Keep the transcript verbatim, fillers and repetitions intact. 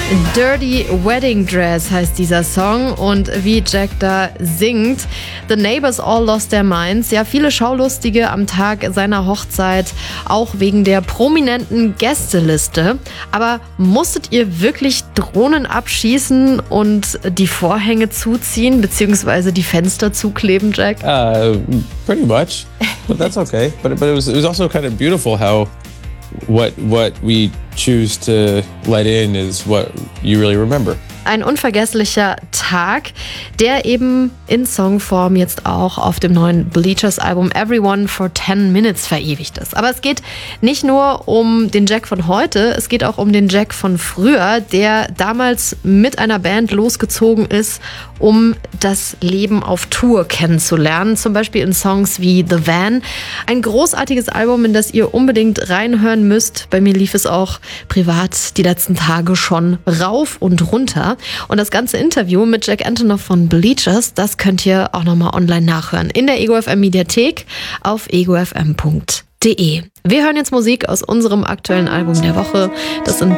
Dirty Wedding Dress heißt dieser Song und wie Jack da singt, The Neighbors all lost their minds. Ja, viele Schaulustige am Tag seiner Hochzeit, auch wegen der prominenten Gästeliste. Aber musstet ihr wirklich Drohnen abschießen und die Vorhänge zuziehen, beziehungsweise die Fenster zukleben, Jack? Uh, pretty much, but that's okay. but but it was it was also kind of beautiful how what what we choose to let in is what you really remember. Ein unvergesslicher Tag, der eben in Songform jetzt auch auf dem neuen Bleachers-Album Everyone for ten minutes verewigt ist. Aber es geht nicht nur um den Jack von heute, es geht auch um den Jack von früher, der damals mit einer Band losgezogen ist, um das Leben auf Tour kennenzulernen. Zum Beispiel in Songs wie The Van. Ein großartiges Album, in das ihr unbedingt reinhören müsst. Bei mir lief es auch privat die letzten Tage schon rauf und runter. Und das ganze Interview mit Jack Antonoff von Bleachers, das könnt ihr auch nochmal online nachhören. In der Ego F M Mediathek auf ego f m punkt d e. Wir hören jetzt Musik aus unserem aktuellen Album der Woche. Das sind